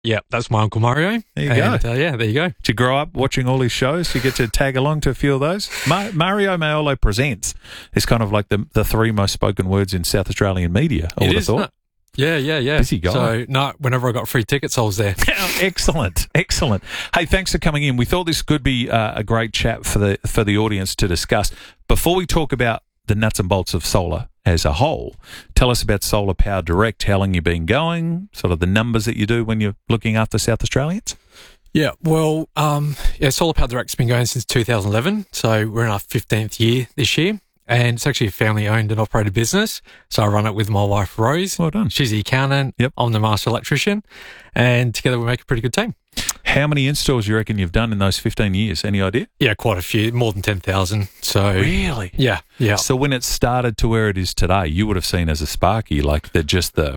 Yeah, that's my Uncle Mario. There you go. Yeah, there you go. Did you grow up watching all his shows? You get to tag along to a few of those? Mario Maiolo Presents is kind of like the three most spoken words in South Australian media, I would have thought. Yeah. Busy guy. So, no, whenever I got free tickets, I was there. Excellent. Hey, thanks for coming in. We thought this could be a great chat for the audience to discuss. Before we talk about the nuts and bolts of solar as a whole, tell us about Solar Power Direct, how long you've been going, sort of the numbers that you do when you're looking after South Australians. Yeah, well, Solar Power Direct's been going since 2011, so we're in our 15th year this year. And it's actually a family-owned and operated business. So I run it with my wife, Rose. Well done. She's the accountant. Yep. I'm the master electrician. And together we make a pretty good team. How many installs you reckon you've done in those 15 years? Any idea? Yeah, quite a few, more than 10,000. So Really? Yeah. So when it started to where it is today, you would have seen as a Sparky, like the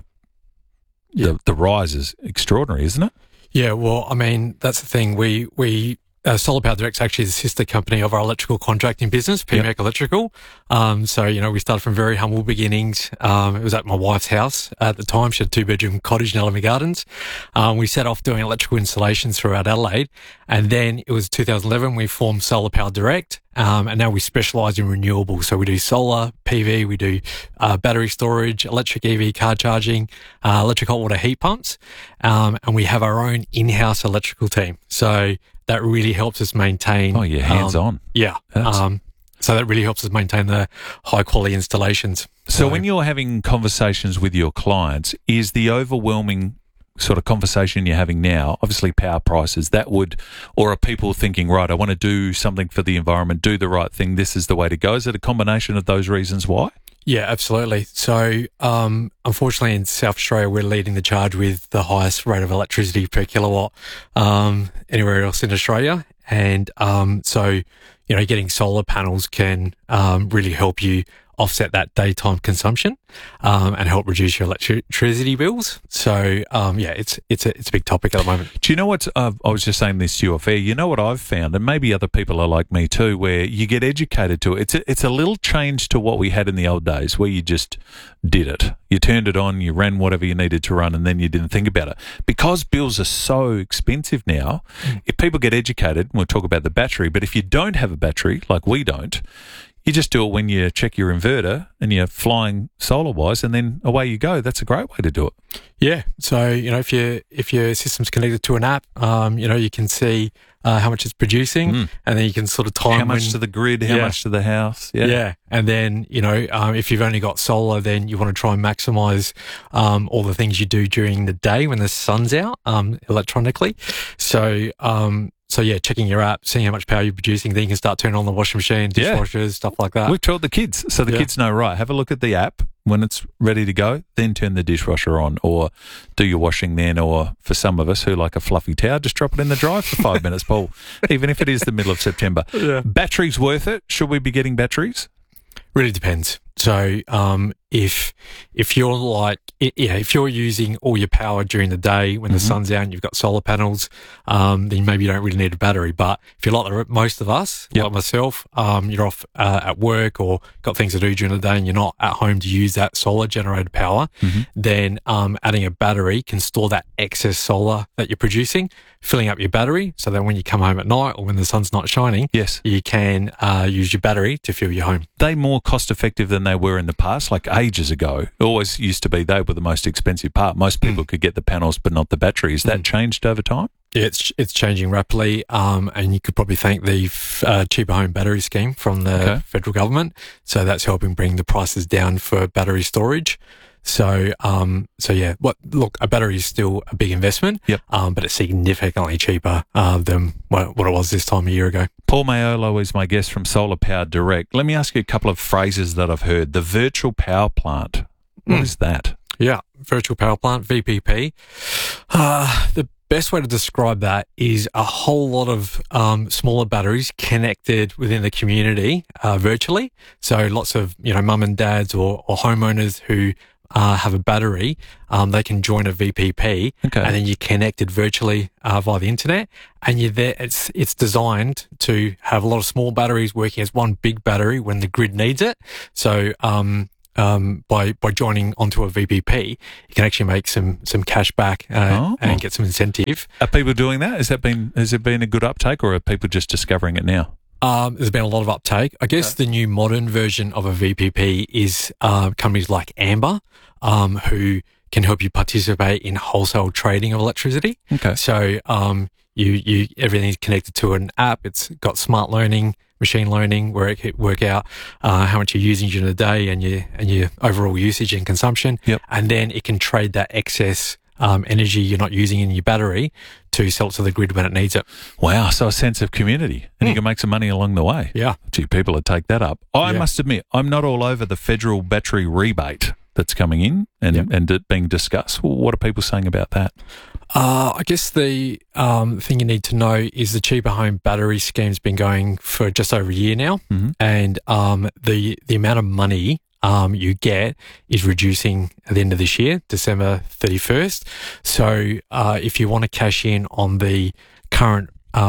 rise is extraordinary, isn't it? Yeah, well, I mean, that's the thing. We Solar Power Direct's actually the sister company of our electrical contracting business, PMEC Electrical. So, we started from very humble beginnings. It was at my wife's house at the time. She had a 2-bedroom cottage in Ellamy Gardens. We set off doing electrical installations throughout Adelaide. And then it was 2011, we formed Solar Power Direct. And now we specialise in renewables. So we do solar, PV, we do battery storage, electric EV car charging, electric hot water heat pumps. And we have our own in-house electrical team. So that really helps us maintain. Oh, yeah, hands-on. Yeah. So that really helps us maintain the high-quality installations. So when you're having conversations with your clients, is the overwhelming sort of conversation you're having now, obviously power prices, or are people thinking, right, I want to do something for the environment, do the right thing, this is the way to go? Is it a combination of those reasons why? Yeah, absolutely. So, unfortunately, in South Australia, we're leading the charge with the highest rate of electricity per kilowatt anywhere else in Australia. And so, getting solar panels can really help you offset that daytime consumption and help reduce your electricity bills. So, it's a big topic at the moment. Do you know what? I was just saying this to you off air. You know what I've found, and maybe other people are like me too, where you get educated to it. It's a little change to what we had in the old days, where you just did it. You turned it on, you ran whatever you needed to run, and then you didn't think about it. Because bills are so expensive now, if people get educated, we'll talk about the battery, but if you don't have a battery, like we don't, you just do it when you check your inverter and you're flying solar-wise, and then away you go. That's a great way to do it. Yeah. So, if your system's connected to an app, you can see how much it's producing, and then you can sort of time how much to the grid, how much to the house. Yeah. And then, if you've only got solar, then you want to try and maximize all the things you do during the day when the sun's out electronically. So, checking your app, seeing how much power you're producing, then you can start turning on the washing machine, dishwashers, stuff like that. We've taught the kids. So the kids know, right, have a look at the app when it's ready to go, then turn the dishwasher on, or do your washing then, or for some of us who like a fluffy towel, just drop it in the dryer for 5 minutes, Paul, even if it is the middle of September. Yeah. Batteries worth it? Should we be getting batteries? Really depends. So, if you're like, if you're using all your power during the day when the sun's out and you've got solar panels, then maybe you don't really need a battery. But if you're like most of us, like myself, you're off at work or got things to do during the day and you're not at home to use that solar generated power, then adding a battery can store that excess solar that you're producing, filling up your battery so that when you come home at night or when the sun's not shining, you can use your battery to fuel your home. They more cost effective than they were in the past, like ages ago. It always used to be they were the most expensive part. Most people could get the panels but not the battery. Has that changed over time? Yeah, it's changing rapidly, and you could probably thank the cheaper home battery scheme from the federal government. So that's helping bring the prices down for battery storage. So a battery is still a big investment, but it's significantly cheaper than what it was this time a year ago. Paul Maiolo is my guest from Solar Power Direct. Let me ask you a couple of phrases that I've heard. The virtual power plant. What is that? Yeah, virtual power plant, VPP. The best way to describe that is a whole lot of smaller batteries connected within the community virtually. So lots of mum and dads or homeowners who have a battery, they can join a VPP, and then you're connected virtually via the internet, and you're there. It's designed to have a lot of small batteries working as one big battery when the grid needs it. So by joining onto a VPP, you can actually make some cash back and get some incentive. Are people doing that? Has it been a good uptake, or are people just discovering it now? There's been a lot of uptake. I guess the new modern version of a VPP is companies like Amber, who can help you participate in wholesale trading of electricity. Okay. So you everything's connected to an app. It's got smart learning, machine learning, where it can work out how much you're using during the day and your overall usage and consumption. Yep. And then it can trade that excess energy you're not using in your battery to sell it to the grid when it needs it. Wow, so a sense of community, and you can make some money along the way. Yeah. Gee, people would take that up. I must admit, I'm not all over the federal battery rebate that's coming in and it being discussed. Well, what are people saying about that? I guess the thing you need to know is the cheaper home battery scheme's been going for just over a year now, and the amount of money you get is reducing at the end of this year, December 31st. So if you want to cash in on the current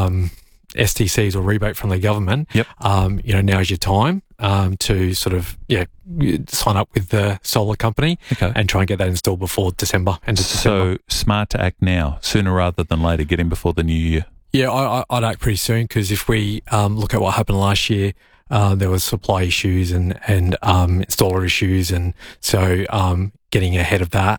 STCs or rebate from the government, now's your time to sort of sign up with the solar company and try and get that installed before December, end of December. So smart to act now, sooner rather than later, get in before the new year. Yeah, I'd act pretty soon, because if we look at what happened last year, there was supply issues and installer issues, and so getting ahead of that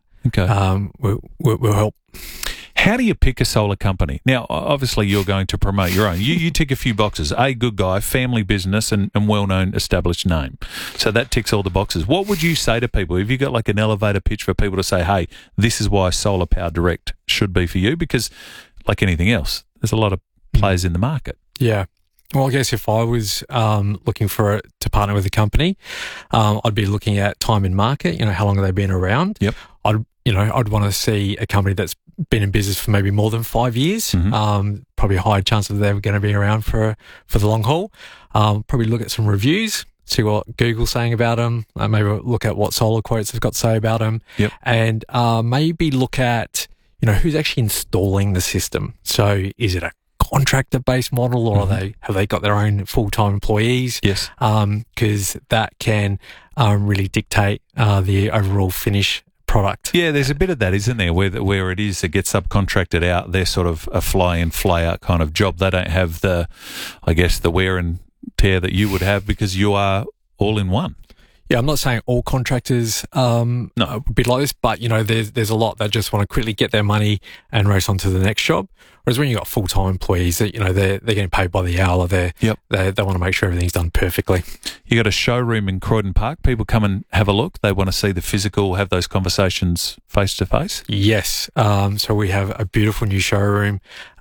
will help. How do you pick a solar company? Now, obviously, you're going to promote your own. You tick a few boxes. A, good guy, family business, and well-known established name. So that ticks all the boxes. What would you say to people? Have you got like an elevator pitch for people to say, hey, this is why Solar Power Direct should be for you? Because like anything else, there's a lot of players in the market. Yeah. Well, I guess if I was looking to partner with a company, I'd be looking at time in market. How long have they been around? Yep. I'd want to see a company that's been in business for maybe more than 5 years. Probably a higher chance that they're going to be around for the long haul. Probably look at some reviews, see what Google's saying about them. Maybe look at what Solar Quotes have got to say about them. Yep. And maybe look at who's actually installing the system. So is it a contractor-based model, or have they got their own full-time employees? Yes. Because that can really dictate the overall finish product. Yeah, there's a bit of that, isn't there, where it gets subcontracted out. They're sort of a fly-in, fly-out kind of job. They don't have the wear and tear that you would have, because you are all in one. Yeah, I'm not saying all contractors would be like this, but there's a lot that just want to quickly get their money and race on to the next job. Whereas when you've got full-time employees, that they're getting paid by the hour, they want to make sure everything's done perfectly. You got a showroom in Croydon Park. People come and have a look. They want to see the physical, have those conversations face-to-face? Yes. So we have a beautiful new showroom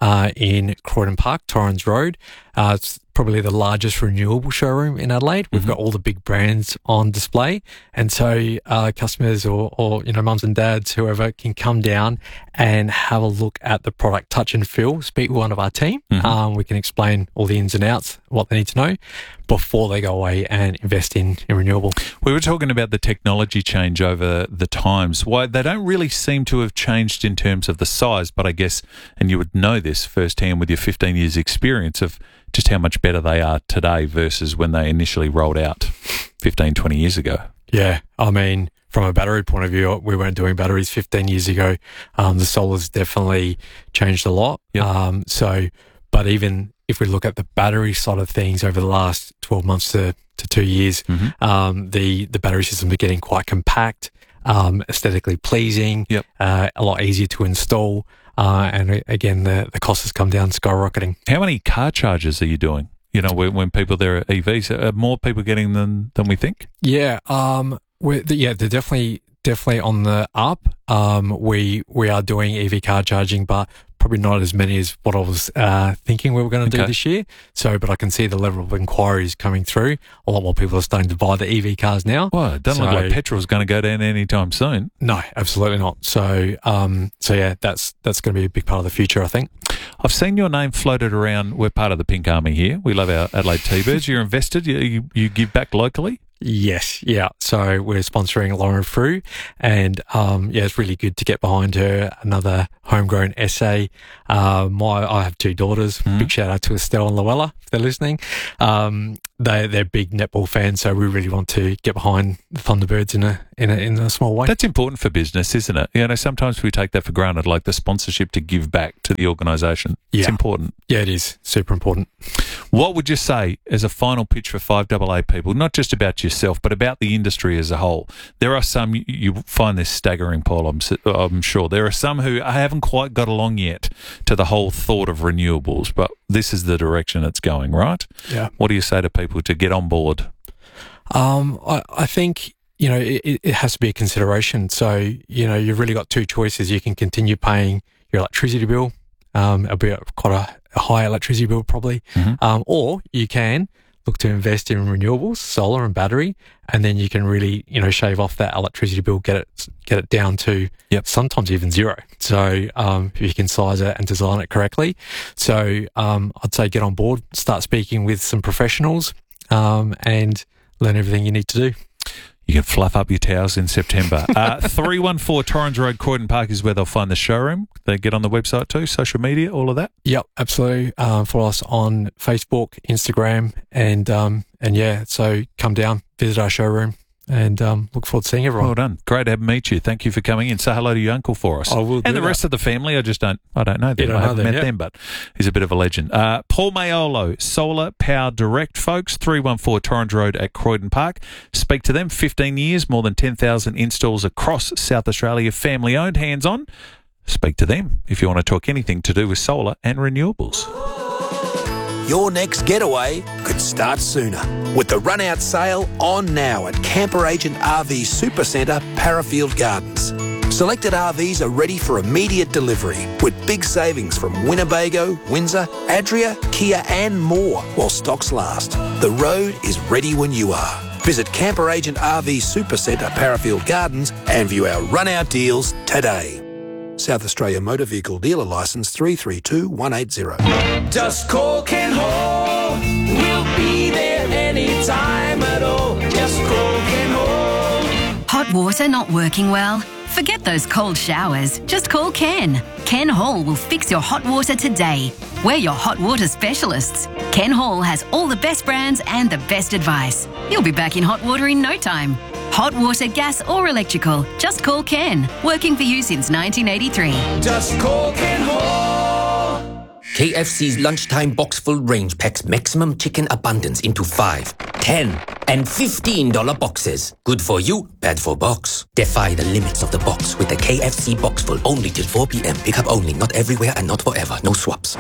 in Croydon Park, Torrens Road. It's probably the largest renewable showroom in Adelaide. We've got all the big brands on display, and so customers or mums and dads, whoever, can come down and have a look at the product, touch and feel, speak with one of our team. We can explain all the ins and outs, what they need to know before they go away and invest in renewable. We were talking about the technology change over the times. Why they don't really seem to have changed in terms of the size, but I guess, and you would know this firsthand with your 15 years experience of just how much better they are today versus when they initially rolled out 15, 20 years ago. Yeah. I mean, from a battery point of view, we weren't doing batteries 15 years ago. The solar's definitely changed a lot. Yep. But even if we look at the battery side of things over the last 12 months to 2 years, the battery systems are getting quite compact, aesthetically pleasing, a lot easier to install. And again, the cost has come down skyrocketing. How many car chargers are you doing? When people, there are EVs, are more people getting them than we think? Yeah. They're definitely on the up. We are doing EV car charging, but probably not as many as what I was thinking we were going to do this year. But I can see the level of inquiries coming through. A lot more people are starting to buy the EV cars now. Well, it doesn't look like petrol's going to go down anytime soon. No, absolutely not. So yeah, that's going to be a big part of the future, I think. I've seen your name floated around. We're part of the Pink Army here. We love our Adelaide T-Birds. You're invested. You give back locally? Yes, yeah. So we're sponsoring Lauren Frew, and it's really good to get behind her. Another homegrown essay. I have 2 daughters. Big shout out to Estelle and Luella if they're listening. They're big netball fans, so we really want to get behind the Thunderbirds in a small way. That's important for business, isn't it? You know, sometimes we take that for granted, like the sponsorship to give back to the organisation. Yeah. It's important. Yeah, it is super important. What would you say as a final pitch for 5AA people, not just about yourself, but about the industry as a whole? There are some, you find this staggering, Paul, I'm sure. There are some who haven't quite got along yet to the whole thought of renewables, but this is the direction it's going, right? Yeah. What do you say to people to get on board? I think, it has to be a consideration. So, you've really got 2 choices. You can continue paying your electricity bill. It'll be quite a high electricity bill probably. Or you can look to invest in renewables, solar and battery, and then you can really, shave off that electricity bill, get it down to sometimes even 0. So if you can size it and design it correctly. So I'd say get on board, start speaking with some professionals, and learn everything you need to do. You can fluff up your towels in September. 314 Torrens Road, Croydon Park is where they'll find the showroom. They get on the website too, social media, all of that? Yep, absolutely. Follow us on Facebook, Instagram, and so come down, visit our showroom, and look forward to seeing everyone. Well done. Great to meet you. Thank you for coming in. Say hello to your uncle for us. I will do and the that. rest of the family. I don't know them. I haven't met them, but he's a bit of a legend. Paul Mayolo, Solar Power Direct, folks, 314 Torrens Road at Croydon Park. Speak to them. 15 years, more than 10,000 installs across South Australia, family owned, hands on. Speak to them if you want to talk anything to do with solar and renewables. Your next getaway could start sooner with the run-out sale on now at Camper Agent RV Supercentre, Parafield Gardens. Selected RVs are ready for immediate delivery with big savings from Winnebago, Windsor, Adria, Kia and more while stocks last. The road is ready when you are. Visit Camper Agent RV Supercentre, Parafield Gardens and view our run-out deals today. South Australia Motor Vehicle Dealer Licence 332180. Just call Ken Hall. We'll be there anytime at all. Just call Ken Hall. Hot water not working well? Forget those cold showers. Just call Ken. Ken Hall will fix your hot water today. We're your hot water specialists. Ken Hall has all the best brands and the best advice. You'll be back in hot water in no time. Hot water, gas or electrical, just call Ken. Working for you since 1983. Just call Ken Hall. KFC's lunchtime box full range packs maximum chicken abundance into 5, 10 and $15 boxes. Good for you, bad for box. Defy the limits of the box with the KFC box full only till 4 p.m. Pick up only, not everywhere and not forever. No swaps.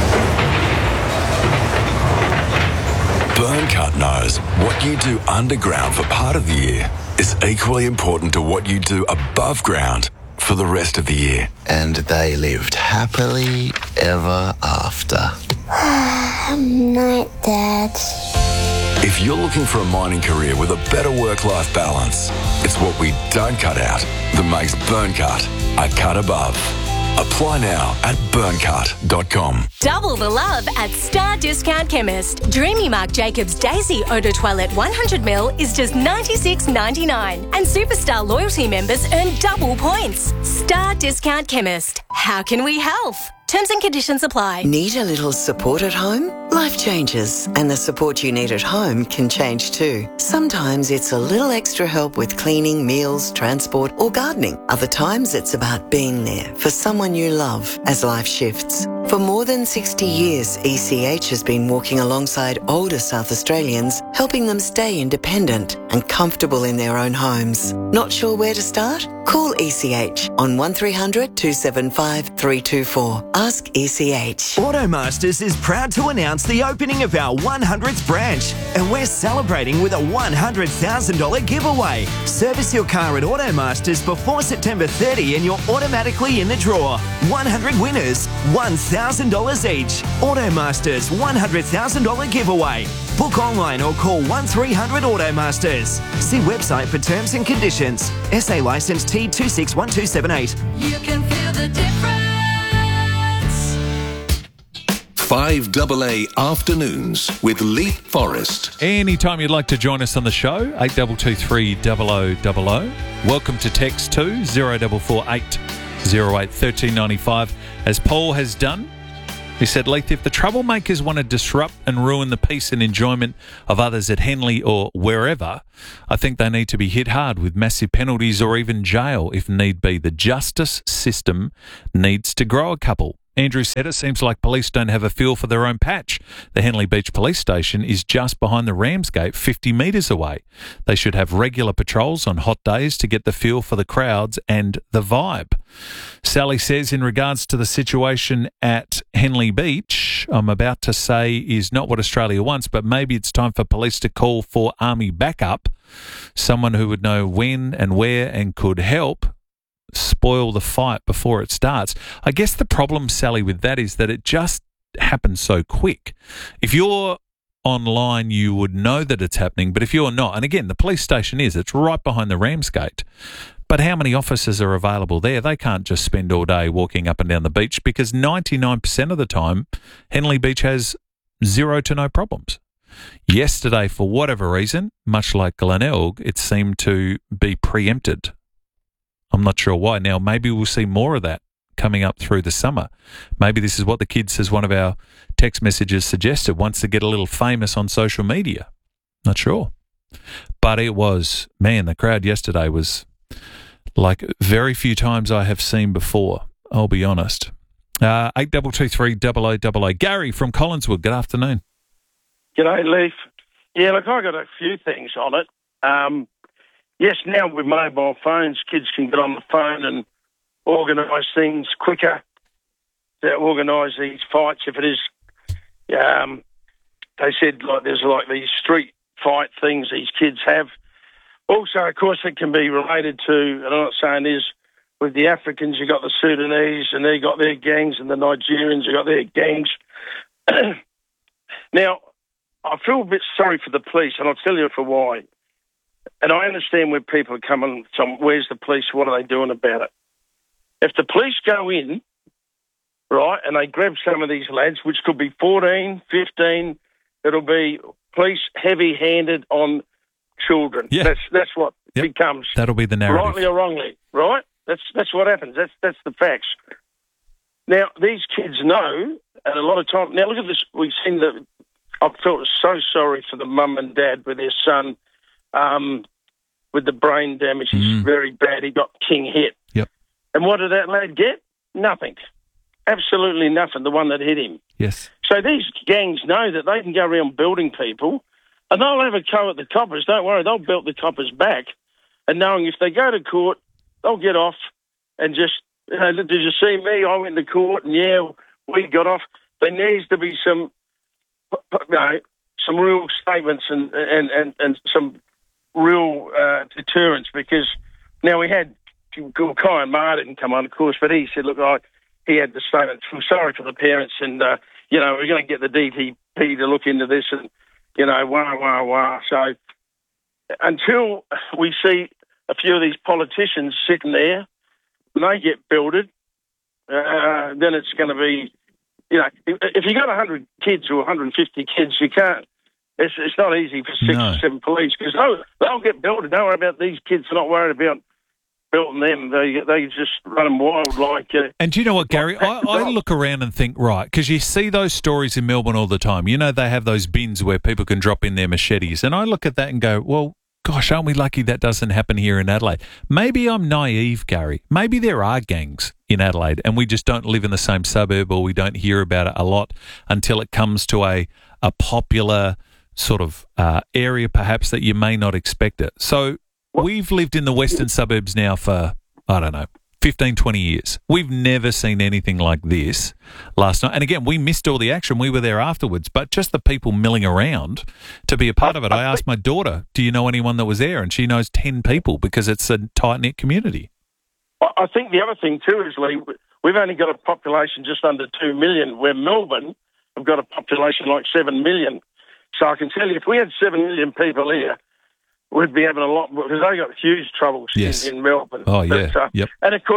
Burncut knows what you do underground for part of the year is equally important to what you do above ground for the rest of the year. And they lived happily ever after. Night, Dad. If you're looking for a mining career with a better work-life balance, it's what we don't cut out that makes Burncut a cut above. Apply now at burncut.com. Double the love at Star Discount Chemist. Dreamy Marc Jacobs Daisy Eau de Toilette 100ml is just $96.99. And Superstar loyalty members earn double points. Star Discount Chemist. How can we help? Terms and conditions apply. Need a little support at home? Life changes, and the support you need at home can change too. Sometimes it's a little extra help with cleaning, meals, transport, or gardening. Other times it's about being there for someone you love as life shifts. For more than 60 years, ECH has been walking alongside older South Australians, helping them stay independent and comfortable in their own homes. Not sure where to start? Call ECH on 1300 275 324. Ask ECH. Automasters is proud to announce the opening of our 100th branch, and we're celebrating with a $100,000 giveaway. Service your car at Automasters before September 30 and you're automatically in the draw. 100 winners, $1,000 each. Automasters $100,000 giveaway. Book online or call 1300 Automasters. See website for terms and conditions. SA licence T261278. You can feel the difference. 5AA Afternoons with Leith Forrest. Anytime you'd like to join us on the show, 8223 0000. Welcome to text 2 0448 08 1395. As Paul has done, he said, Leith, if the troublemakers want to disrupt and ruin the peace and enjoyment of others at Henley or wherever, I think they need to be hit hard with massive penalties or even jail if need be. The justice system needs to grow a couple. Andrew said it seems like police don't have a feel for their own patch. The Henley Beach Police Station is just behind the Ramsgate, 50 metres away. They should have regular patrols on hot days to get the feel for the crowds and the vibe. Sally says, in regards to the situation at Henley Beach, I'm about to say is not what Australia wants, but maybe it's time for police to call for army backup, someone who would know when and where and could help spoil the fight before it starts. I guess the problem, Sally, with that is that it just happens so quick. If you're online, you would know that it's happening, but if you're not, and again, the police station it's right behind the Ramsgate, but how many officers are available there? They can't just spend all day walking up and down the beach because 99% of the time, Henley Beach has zero to no problems. Yesterday, for whatever reason, much like Glenelg, it seemed to be preempted. I'm not sure why. Now, maybe we'll see more of that coming up through the summer. Maybe this is what the kids, as one of our text messages suggested, wants to get a little famous on social media. Not sure. But it was, man, the crowd yesterday was like very few times I have seen before, I'll be honest. 8223 0000. Gary from Collinswood, good afternoon. G'day, Leith. Yeah, look, I got a few things on it. Yes, now with mobile phones, kids can get on the phone and organise things quicker to organise these fights. If it is, they said there's these street fight things these kids have. Also, of course, it can be related to, and I'm not saying this, with the Africans, you got the Sudanese and they got their gangs, and the Nigerians, you got their gangs. Now, I feel a bit sorry for the police, and I'll tell you for why. And I understand where people are coming from. Where's the police? What are they doing about it? If the police go in, right, and they grab some of these lads, which could be 14, 15, it'll be police heavy-handed on children. Yeah. That's what becomes. That'll be the narrative. Rightly or wrongly, right? That's what happens. That's the facts. Now, these kids know, and a lot of time... Now, look at this. We've seen the... I felt so sorry for the mum and dad with their son with the brain damage. He's very bad. He got king hit. Yep. And what did that lad get? Nothing. Absolutely nothing, the one that hit him. Yes. So these gangs know that they can go around building people, and they'll have a go at the coppers. Don't worry, they'll belt the coppers back. And knowing if they go to court, they'll get off and just, did you see me? I went to court, and we got off. There needs to be some real statements and some real deterrence, because now we had Kyan Martin come on, of course, but he said, look, he had the statement, I'm sorry for the parents, and, we're going to get the DTP to look into this, and, wah. So until we see a few of these politicians sitting there, when they get builded, then it's going to be, if you got 100 kids or 150 kids, you can't. It's not easy for 6 or 7 police, because they'll get built. Don't worry about these kids. They're not worried about building them. They just run them wild like... and do you know what, Gary? I look around and think, right, because you see those stories in Melbourne all the time. They have those bins where people can drop in their machetes. And I look at that and go, well, gosh, aren't we lucky that doesn't happen here in Adelaide? Maybe I'm naive, Gary. Maybe there are gangs in Adelaide and we just don't live in the same suburb, or we don't hear about it a lot until it comes to a popular sort of area perhaps that you may not expect it. So we've lived in the western suburbs now for, 15, 20 years. We've never seen anything like this last night. And again, we missed all the action. We were there afterwards, but just the people milling around to be a part of it. I asked my daughter, do you know anyone that was there? And she knows 10 people because it's a tight-knit community. I think the other thing too is, Lee, we've only got a population just under 2 million, where Melbourne have got a population like 7 million. So I can tell you, if we had 7 million people here, we'd be having a lot, because they got huge troubles in Melbourne. Oh, yeah. But, yep. And, of course,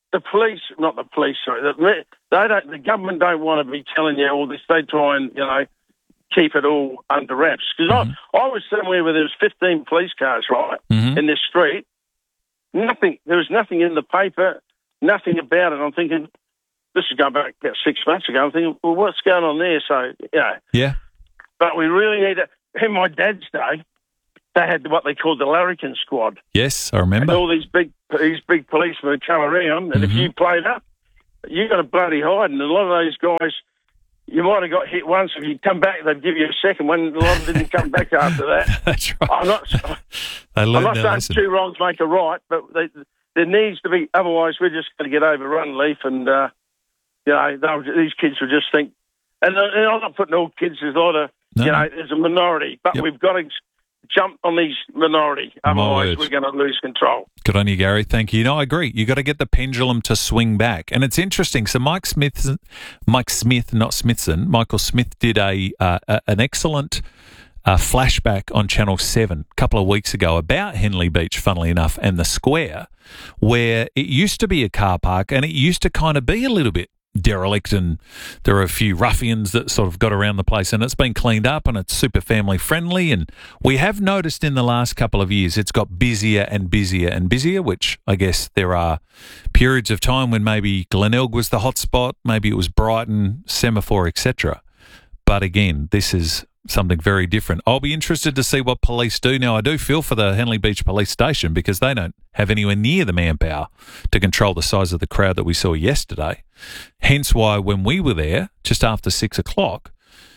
the police, not the police, sorry, the government don't want to be telling you all this. They try and, keep it all under wraps. Because I was somewhere where there was 15 police cars, right, in this street. Nothing. There was nothing in the paper, nothing about it. I'm thinking, this is going back about 6 months ago. I'm thinking, well, what's going on there? So, Yeah. But we really need it. In my dad's day, they had what they called the larrikin squad. Yes, I remember. And all these big policemen would come around, and if you played up, you got a bloody hide. And a lot of those guys, you might have got hit once. If you come back, they'd give you a second one. A lot of them didn't come back after that. That's right. I'm not saying two wrongs make a right, but there needs to be. Otherwise, we're just going to get overrun, Leaf, and these kids will just think. And I'm not putting all kids. There's a lot of there's a minority, but we've got to jump on these minority. Otherwise, we're going to lose control. Good on you, Gary. Thank you. No, I agree. You got to get the pendulum to swing back, and it's interesting. So Michael Smith, not Smithson. Michael Smith did an excellent flashback on Channel 7 a couple of weeks ago about Henley Beach, funnily enough, and the square, where it used to be a car park, and it used to kind of be a little bit derelict, and there are a few ruffians that sort of got around the place, and it's been cleaned up and it's super family friendly. And we have noticed in the last couple of years it's got busier and busier and busier, which I guess there are periods of time when maybe Glenelg was the hot spot, maybe it was Brighton, Semaphore, etc. But again, this is something very different. I'll be interested to see what police do. Now, I do feel for the Henley Beach Police Station because they don't have anywhere near the manpower to control the size of the crowd that we saw yesterday. Hence why when we were there, just after 6 o'clock,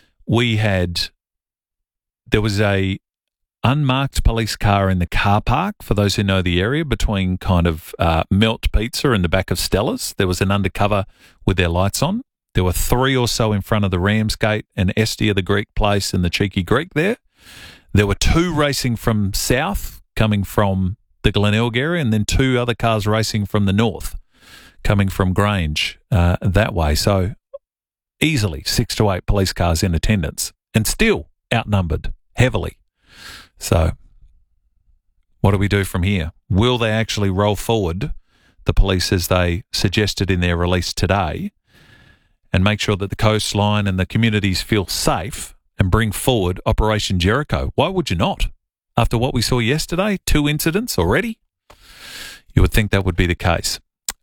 there was a unmarked police car in the car park, for those who know the area, between kind of Melt Pizza and the back of Stella's. There was an undercover with their lights on. There were 3 or so in front of the Ramsgate and Estia, the Greek place, and the Cheeky Greek there. There were 2 racing from south, coming from the Glenelg area, and then 2 other cars racing from the north, coming from Grange that way. So easily 6 to 8 police cars in attendance, and still outnumbered heavily. So what do we do from here? Will they actually roll forward the police as they suggested in their release today, and make sure that the coastline and the communities feel safe and bring forward Operation Jericho? Why would you not? After what we saw yesterday, 2 incidents already, you would think that would be the case.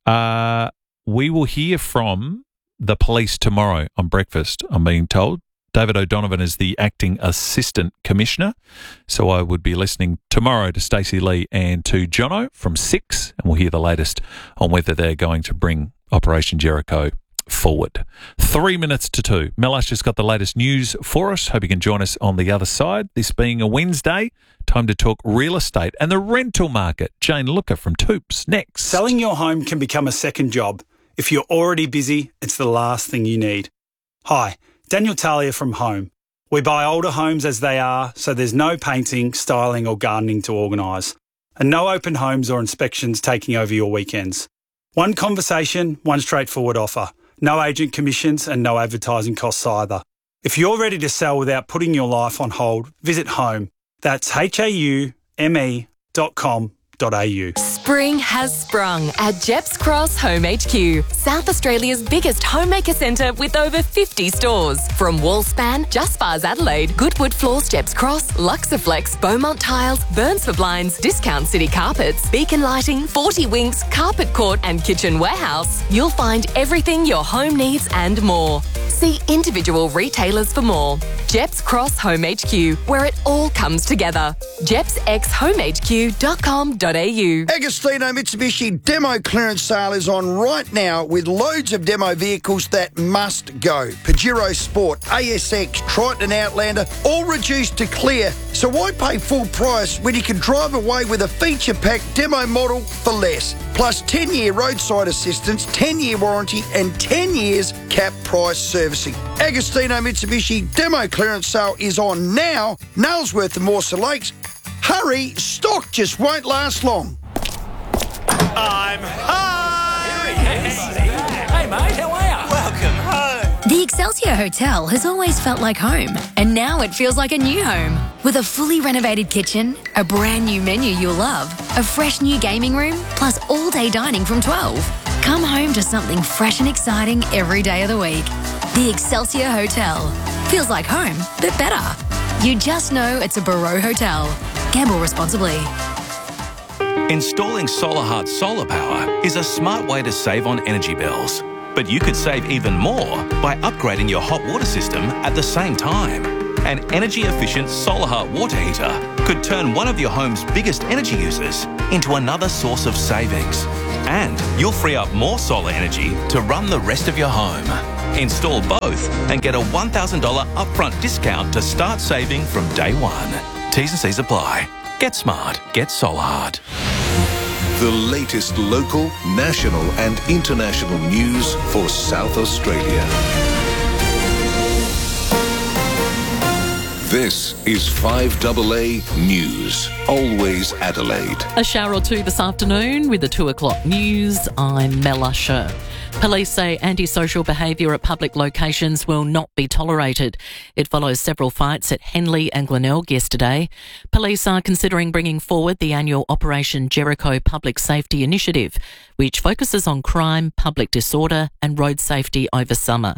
We will hear from the police tomorrow on breakfast, I'm being told. David O'Donovan is the acting assistant commissioner, so I would be listening tomorrow to Stacey Lee and to Jono from 6, and we'll hear the latest on whether they're going to bring Operation Jericho forward. 3 minutes to 2. Mel Asher's got the latest news for us. Hope you can join us on the other side. This being a Wednesday, time to talk real estate and the rental market. Jane Looker from Toops next. Selling your home can become a second job. If you're already busy, it's the last thing you need. Hi, Daniel Talia from Home. We buy older homes as they are, so there's no painting, styling or gardening to organise. And no open homes or inspections taking over your weekends. One conversation, one straightforward offer. No agent commissions and no advertising costs either. If you're ready to sell without putting your life on hold, visit Home. That's haume.com.au. Spring has sprung at Jeps Cross Home HQ, South Australia's biggest homemaker centre with over 50 stores. From Wallspan, Just Bars Adelaide, Goodwood Floors Jeps Cross, Luxaflex, Beaumont Tiles, Burns for Blinds, Discount City Carpets, Beacon Lighting, 40 Winks, Carpet Court and Kitchen Warehouse, you'll find everything your home needs and more. See individual retailers for more. Jeps Cross Home HQ, where it all comes together. JepsXHomeHQ.com.au. Agostino Mitsubishi demo clearance sale is on right now with loads of demo vehicles that must go. Pajero Sport, ASX, Triton Outlander, all reduced to clear. So why pay full price when you can drive away with a feature-packed demo model for less? Plus 10-year roadside assistance, 10-year warranty and 10 years cap price servicing. Agostino Mitsubishi demo clearance sale is on now. Nailsworth and Morsa Lakes. Hurry, stock just won't last long. I'm home! Hey, mate, how are you? Welcome home. The Excelsior Hotel has always felt like home, and now it feels like a new home. With a fully renovated kitchen, a brand new menu you'll love, a fresh new gaming room, plus all-day dining from 12. Come home to something fresh and exciting every day of the week. The Excelsior Hotel. Feels like home, but better. You just know it's a Barreau Hotel. Gamble responsibly. Installing SolarHeart solar power is a smart way to save on energy bills. But you could save even more by upgrading your hot water system at the same time. An energy-efficient SolarHeart water heater could turn one of your home's biggest energy users into another source of savings. And you'll free up more solar energy to run the rest of your home. Install both and get a $1,000 upfront discount to start saving from day one. T's and C's apply. Get smart. Get SolarHeart. The latest local, national and international news for South Australia. This is 5AA News, always Adelaide. A shower or two this afternoon with the 2 o'clock news. I'm Mel Usher. Police say antisocial behaviour at public locations will not be tolerated. It follows several fights at Henley and Glenelg yesterday. Police are considering bringing forward the annual Operation Jericho Public Safety Initiative, which focuses on crime, public disorder and road safety over summer.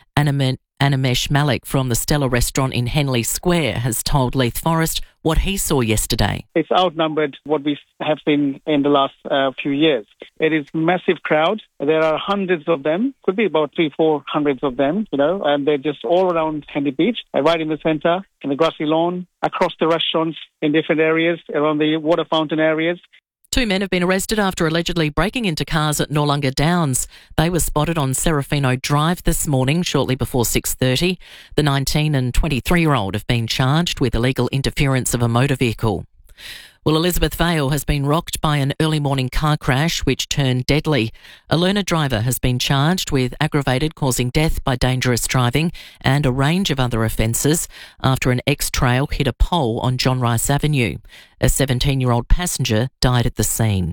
Animesh Malik from the Stella restaurant in Henley Square has told Leith Forrest what he saw yesterday. It's outnumbered what we have seen in the last few years. It is massive crowd. There are hundreds of them, could be about 300-400 of them, and they're just all around Henley Beach, right in the centre, in the grassy lawn, across the restaurants in different areas, around the water fountain areas. 2 men have been arrested after allegedly breaking into cars at Noarlunga Downs. They were spotted on Serafino Drive this morning, shortly before 6:30. The 19 and 23-year-old have been charged with illegal interference of a motor vehicle. Well, Elizabeth Vale has been rocked by an early morning car crash which turned deadly. A learner driver has been charged with aggravated causing death by dangerous driving and a range of other offences after an X-Trail hit a pole on John Rice Avenue. A 17-year-old passenger died at the scene.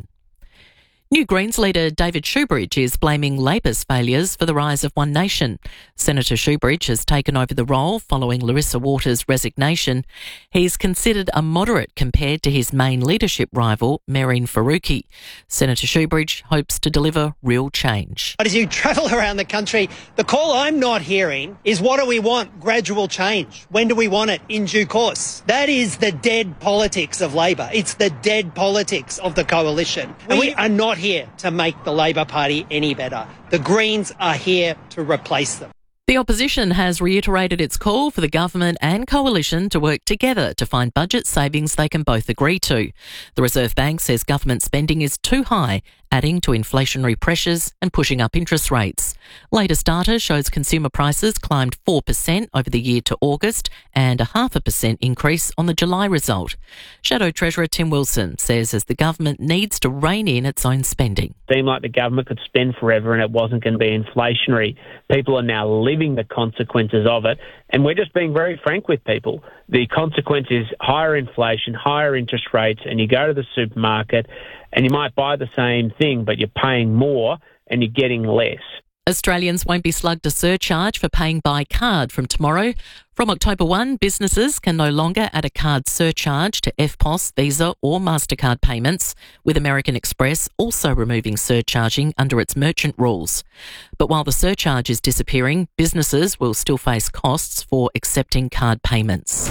New Greens leader David Shoebridge is blaming Labor's failures for the rise of One Nation. Senator Shoebridge has taken over the role following Larissa Waters' resignation. He's considered a moderate compared to his main leadership rival, Mehreen Faruqi. Senator Shoebridge hopes to deliver real change. But as you travel around the country, the call I'm not hearing is what do we want? Gradual change. When do we want it? In due course. That is the dead politics of Labor. It's the dead politics of the coalition. We are not here to make the Labor Party any better. The Greens are here to replace them. The opposition has reiterated its call for the government and coalition to work together to find budget savings they can both agree to. The Reserve Bank says government spending is too high, adding to inflationary pressures and pushing up interest rates. Latest data shows consumer prices climbed 4% over the year to August and a 0.5% increase on the July result. Shadow Treasurer Tim Wilson says as the government needs to rein in its own spending. It seemed like the government could spend forever and it wasn't going to be inflationary. People are now living the consequences of it, and we're just being very frank with people. The consequence is higher inflation, higher interest rates, and you go to the supermarket and you might buy the same thing, but you're paying more and you're getting less. Australians won't be slugged a surcharge for paying by card from tomorrow. From October 1, businesses can no longer add a card surcharge to EFTPOS, Visa or MasterCard payments, with American Express also removing surcharging under its merchant rules. But while the surcharge is disappearing, businesses will still face costs for accepting card payments.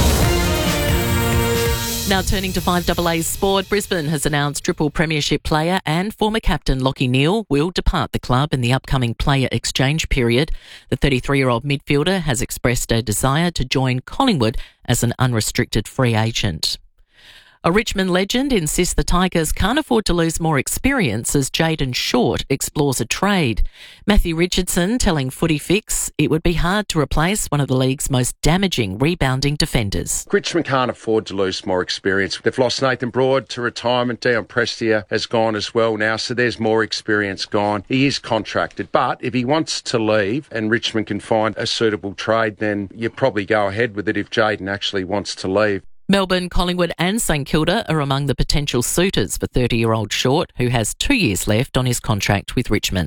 Now turning to 5AA's sport, Brisbane has announced triple premiership player and former captain Lachie Neale will depart the club in the upcoming player exchange period. The 33-year-old midfielder has expressed a desire to join Collingwood as an unrestricted free agent. A Richmond legend insists the Tigers can't afford to lose more experience as Jayden Short explores a trade. Matthew Richardson telling Footy Fix it would be hard to replace one of the league's most damaging rebounding defenders. Richmond can't afford to lose more experience. They've lost Nathan Broad to retirement. Dion Prestia has gone as well now, so there's more experience gone. He is contracted, but if he wants to leave and Richmond can find a suitable trade, then you probably go ahead with it if Jayden actually wants to leave. Melbourne, Collingwood and St Kilda are among the potential suitors for 30-year-old Short, who has 2 years left on his contract with Richmond.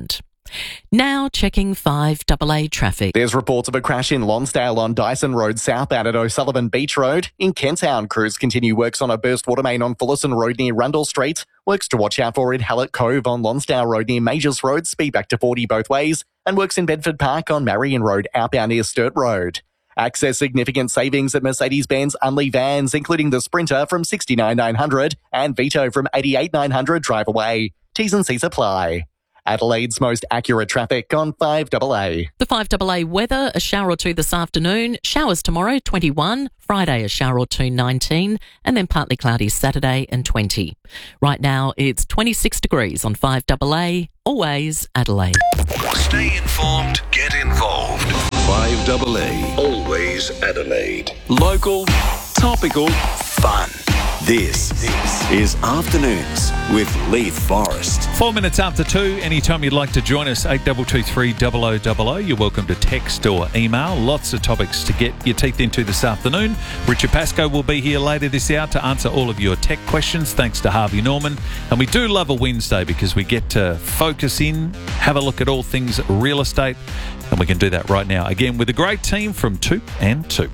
Now checking 5AA traffic. There's reports of a crash in Lonsdale on Dyson Road southbound at O'Sullivan Beach Road. In Kentstown, crews continue works on a burst water main on Fullerton Road near Rundle Street. Works to watch out for in Hallett Cove on Lonsdale Road near Majors Road, speed back to 40 both ways. And works in Bedford Park on Marion Road outbound near Sturt Road. Access significant savings at Mercedes-Benz Unley vans, including the Sprinter from $69,900 and Vito from $88,900 drive away. T's and C's apply. Adelaide's most accurate traffic on 5AA. The 5AA weather, a shower or two this afternoon, showers tomorrow, 21, Friday a shower or two, 19, and then partly cloudy Saturday and 20. Right now it's 26 degrees on 5AA, always Adelaide. Stay informed, get involved. 5AA, always Adelaide. Local, topical, fun. This is Afternoons with Leith Forrest. 4 minutes after 2, anytime you'd like to join us, 8223 0000. You're welcome to text or email. Lots of topics to get your teeth into this afternoon. Richard Pascoe will be here later this hour to answer all of your tech questions, thanks to Harvey Norman. And we do love a Wednesday because we get to focus in, have a look at all things real estate, and we can do that right now. Again, with a great team from Toop and Toop.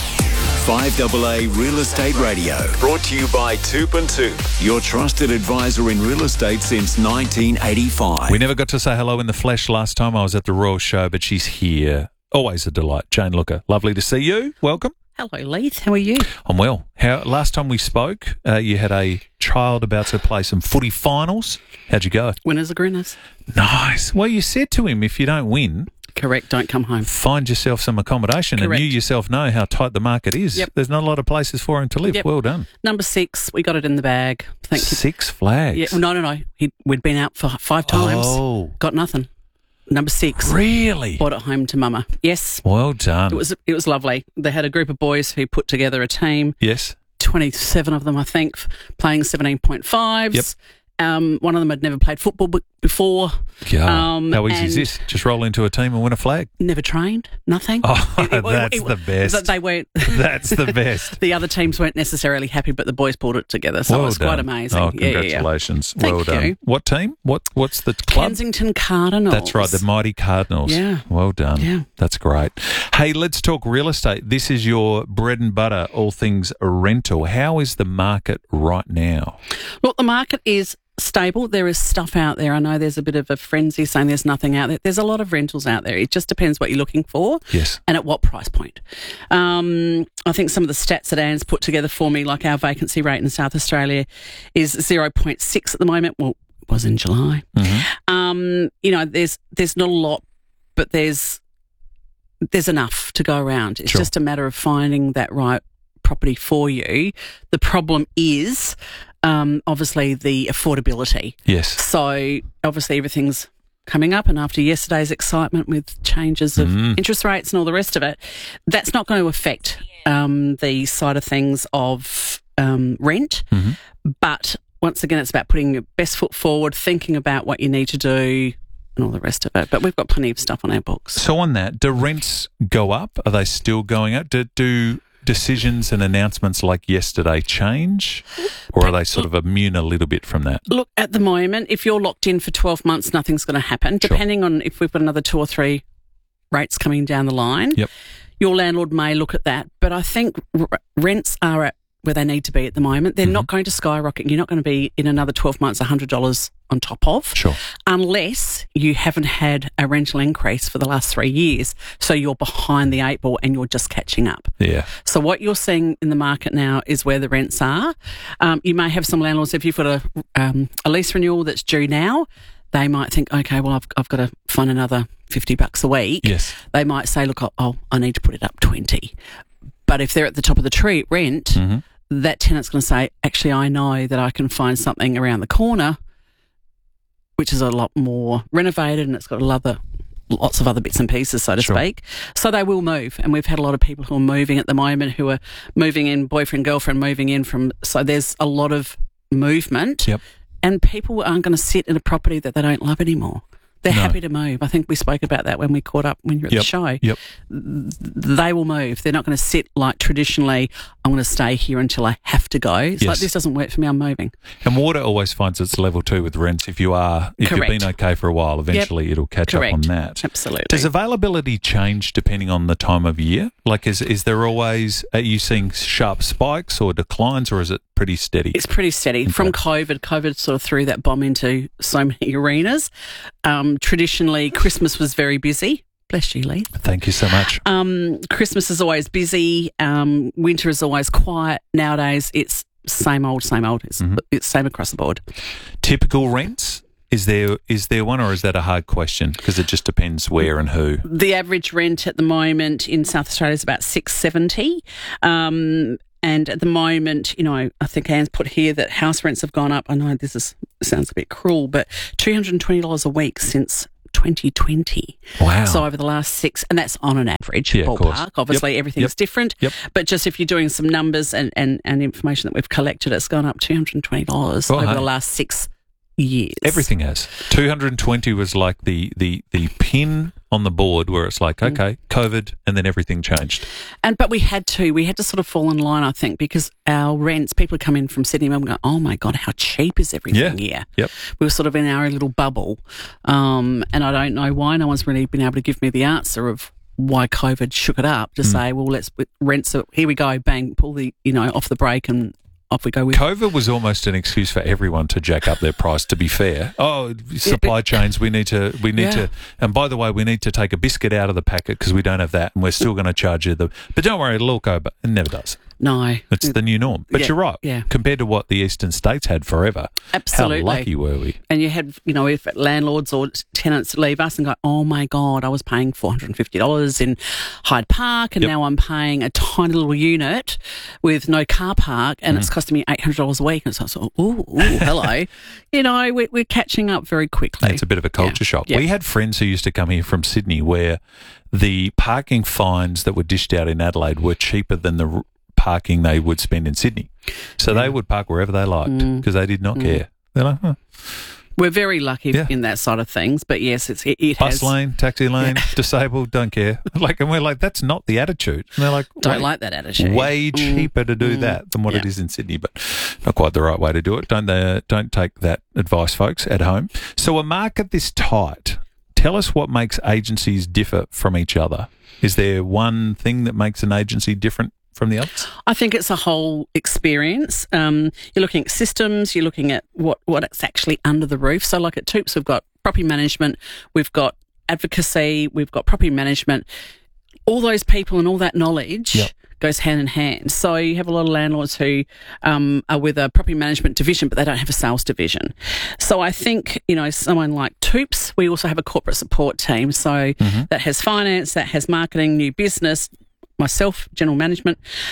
5AA Real Estate Radio, brought to you by Toop and Toop, your trusted advisor in real estate since 1985. We never got to say hello in the flesh last time I was at the Royal Show, but she's here. Always a delight. Jane Looker, lovely to see you. Welcome. Hello, Leith. How are you? I'm well. Last time we spoke, you had a child about to play some footy finals. How'd you go? Winners are grinners. Nice. Well, you said to him, if you don't win... Correct, don't come home. Find yourself some accommodation. Correct. And you yourself know how tight the market is. Yep. There's not a lot of places for him to live. Yep. Well done. Number 6, we got it in the bag. Thank you. 6 flags? Yeah, no. We'd been out for 5 times. Oh. Got nothing. Number 6. Really? Brought it home to Mama. Yes. Well done. It was lovely. They had a group of boys who put together a team. Yes. 27 of them, I think, playing 17.5s. Yep. One of them had never played football before. God, how easy is this? Just roll into a team and win a flag? Never trained, nothing. Oh, that's the best. They weren't. That's the best. The other teams weren't necessarily happy, but the boys pulled it together, so it was quite amazing. Oh, congratulations. Yeah. Well Thank done. you. What team? What's the club? Kensington Cardinals. That's right, the mighty Cardinals. Yeah. Well done. Yeah. That's great. Hey, let's talk real estate. This is your bread and butter, all things rental. How is the market right now? Look, the market is stable. There is stuff out there. I know there's a bit of a frenzy saying there's nothing out there. There's a lot of rentals out there. It just depends what you're looking for. Yes. And at what price point. I think some of the stats that Anne's put together for me, like our vacancy rate in South Australia is 0.6 at the moment. Well, it was in July. Mm-hmm. There's not a lot, but there's enough to go around. It's just a matter of finding that right property for you. The problem is obviously the affordability. Yes. So obviously everything's coming up, and after yesterday's excitement with changes of interest rates and all the rest of it, that's not going to affect the side of things of rent. Mm-hmm. But once again, it's about putting your best foot forward, thinking about what you need to do and all the rest of it. But we've got plenty of stuff on our books. So on that, do rents go up? Are they still going up? Do decisions and announcements like yesterday change, or are they sort of immune a little bit from that? Look, at the moment, if you're locked in for 12 months, nothing's going to happen. Sure. Depending on if we've got another 2 or 3 rates coming down the line, Yep. your landlord may look at that. But I think rents are at where they need to be at the moment. They're not going to skyrocket. You're not going to be in another 12 months $100 on top of. Sure. Unless you haven't had a rental increase for the last 3 years. So you're behind the 8 ball and you're just catching up. Yeah. So what you're seeing in the market now is where the rents are. You may have some landlords, if you've got a lease renewal that's due now, they might think, okay, well, I've got to find another $50 a week. Yes. They might say, look, I need to put it up 20. But if they're at the top of the tree at rent, that tenant's going to say, actually, I know that I can find something around the corner which is a lot more renovated and it's got lots of other bits and pieces, so to speak. So they will move. And we've had a lot of people who are moving at the moment, who are moving in, boyfriend, girlfriend, moving in from... So there's a lot of movement. Yep. And people aren't going to sit in a property that they don't love anymore. They're happy to move. I think we spoke about that when we caught up when you were at the show. Yep. They will move. They're not going to sit like traditionally, I'm going to stay here until I have to go. It's like, this doesn't work for me, I'm moving. And water always finds its level too with rents. If you've been okay for a while, eventually it'll catch up on that. Absolutely. Does availability change depending on the time of year? Like, is there always, are you seeing sharp spikes or declines, or is it pretty steady? It's pretty steady. Okay. From COVID sort of threw that bomb into so many arenas. Traditionally, Christmas was very busy. Bless you, Lee. Thank you so much. Christmas is always busy. Winter is always quiet. Nowadays, it's same old. It's same across the board. Typical rents? Is there one, or is that a hard question? Because it just depends where and who. The average rent at the moment in South Australia is about $670. And at the moment, I think Anne's put here that house rents have gone up. I know sounds a bit cruel, but $220 a week since 2020. Wow. So over the last 6, and that's on an average ballpark. Obviously, everything's different. Yep. But just if you're doing some numbers and information that we've collected, it's gone up $220 over the last 6 years. Everything has. 220 was like the pin on the board where it's like, okay, COVID, and then everything changed. But we had to sort of fall in line, I think, because our rents, people come in from Sydney and go, oh my God, how cheap is everything here? Yep. We were sort of in our little bubble. And I don't know why no one's really been able to give me the answer of why COVID shook it up to say, well, let's rents, here we go, bang, pull the, off the brake and off we go with. COVID was almost an excuse for everyone to jack up their price, to be fair. Oh, supply chains, we need to, and by the way, we need to take a biscuit out of the packet because we don't have that, and we're still going to charge you but don't worry, it'll all go, but it never does. No. It's the new norm. But you're right. Yeah. Compared to what the eastern states had forever. Absolutely. How lucky were we? And you had, if landlords or tenants leave us and go, oh my God, I was paying $450 in Hyde Park and now I'm paying a tiny little unit with no car park and it's costing me $800 a week. And so I thought, ooh, hello. We're catching up very quickly. It's a bit of a culture shock. Yeah. We had friends who used to come here from Sydney where the parking fines that were dished out in Adelaide were cheaper than the parking they would spend in Sydney. So they would park wherever they liked because they did not care. They're like, We're very lucky in that side of things, but yes, it bus has... lane, taxi lane, disabled, don't care. And we're like, that's not the attitude. And they're like, don't like that attitude. Way cheaper to do that than what it is in Sydney, but not quite the right way to do it. Don't take that advice, folks, at home. So a market this tight, tell us what makes agencies differ from each other. Is there one thing that makes an agency different from the others? I think it's a whole experience. You're looking at systems, you're looking at what's actually under the roof. So like at Toops, we've got property management, we've got advocacy, we've got property management. All those people and all that knowledge goes hand in hand. So you have a lot of landlords who are with a property management division, but they don't have a sales division. So I think, someone like Toops, we also have a corporate support team. So that has finance, that has marketing, new business, myself, general manager,